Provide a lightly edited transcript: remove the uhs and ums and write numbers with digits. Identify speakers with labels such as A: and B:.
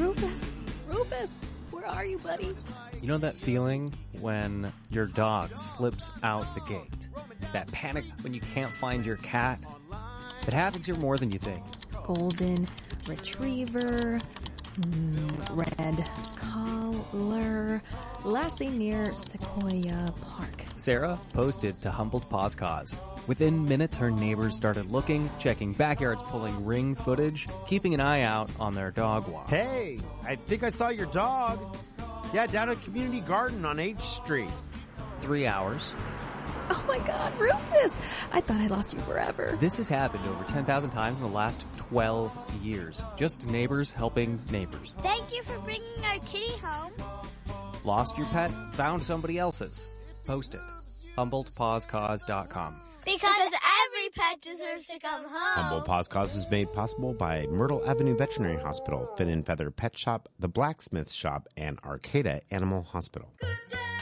A: Rufus, where are you, buddy?
B: You know that feeling when your dog slips out the gate? That panic when you can't find your cat? It happens here more than you think.
A: Golden retriever, red collar, Lassie near Sequoia Park.
B: Sarah posted to Humboldt Paws Cause. Within minutes, her neighbors started looking, checking backyards, pulling ring footage, keeping an eye out on their dog walks.
C: Hey, I think I saw your dog. Yeah, down at Community Garden on H Street.
B: 3 hours.
A: Oh my God, Rufus! I thought I lost you forever.
B: This has happened over 10,000 times in the last 12 years. Just neighbors helping neighbors.
D: Thank you for bringing our kitty home.
B: Lost your pet? Found somebody else's. Post it. HumboldtPawsCause.com.
D: Because every pet deserves to come home.
C: Humboldt Paws Cause is made possible by Myrtle Avenue Veterinary Hospital, Fin and Feather Pet Shop, The Blacksmith Shop, and Arcata Animal Hospital.
E: Good day.